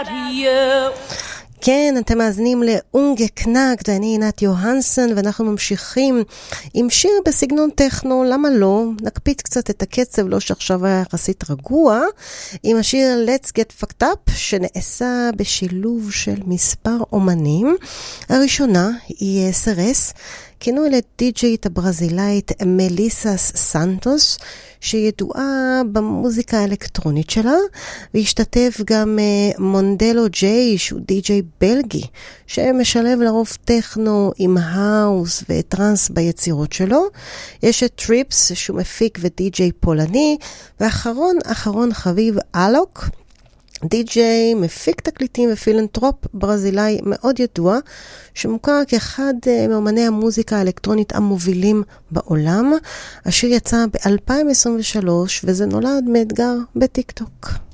כן, אתם מאזינים לאונגה קנאקט, ואני עינת יוהנסון, ואנחנו ממשיכים עם שיר בסגנון טכנו, למה לא? נקפיץ קצת את הקצב, לא שעכשיו היה יחסית רגוע, עם השיר Let's Get Fucked Up, שנעשה בשילוב של מספר אומנים. הראשונה היא סרס, כינו אלה די-ג'יית הברזילאית מליסס סנטוס, שידועה במוזיקה האלקטרונית שלה, והשתתף גם מונדלו ג'יי, שהוא די-ג'יי בלגי, שמשלב לרוב טכנו עם האוס וטרנס ביצירות שלו. יש את טריפס, שהוא מפיק ודי-ג'יי פולני, ואחרון חביב אלוק, די-ג'יי, מפיק תקליטים ופילנטרופ ברזילאי מאוד ידוע, שמוכר כאחד מאמני המוזיקה האלקטרונית המובילים בעולם. השיר יצא ב-2023, וזה נולד מאתגר בטיק טוק.